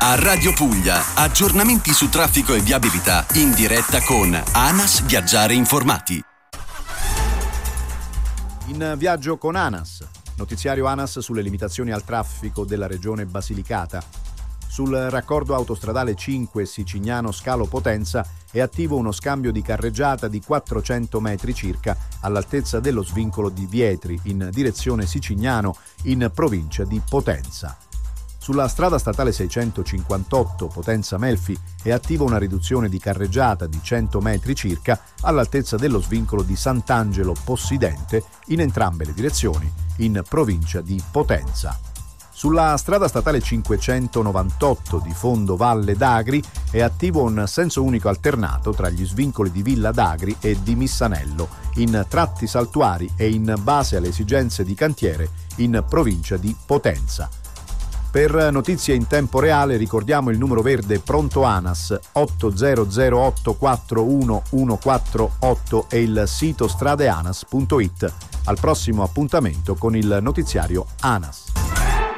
A Radio Puglia, aggiornamenti su traffico e viabilità in diretta con ANAS Viaggiare Informati. In viaggio con ANAS, notiziario ANAS sulle limitazioni al traffico della regione Basilicata. Sul raccordo autostradale 5 Sicignano-Scalo Potenza è attivo uno scambio di carreggiata di 400 metri circa all'altezza dello svincolo di Vietri in direzione Sicignano in provincia di Potenza. Sulla strada statale 658 Potenza-Melfi è attiva una riduzione di carreggiata di 100 metri circa all'altezza dello svincolo di Sant'Angelo Possidente in entrambe le direzioni in provincia di Potenza. Sulla strada statale 598 di Fondo Valle d'Agri è attivo un senso unico alternato tra gli svincoli di Villa d'Agri e di Missanello in tratti saltuari e in base alle esigenze di cantiere in provincia di Potenza. Per notizie in tempo reale ricordiamo il numero verde pronto ANAS 800841148 e il sito stradeanas.it. Al prossimo appuntamento con il notiziario ANAS.